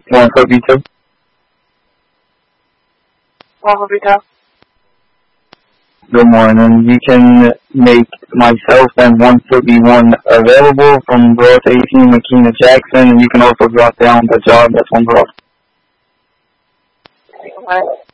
1 foot V2. 1 foot V2. Good morning. You can make myself and 1 foot V1 available from Broad 18 McKenna Jackson, and you can also drop down the job that's on Broad. What?